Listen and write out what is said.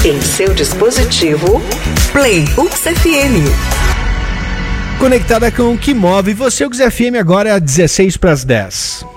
Em seu dispositivo, Play UXFM. Conectada com o que move você, o UXFM agora é 16 para as 10.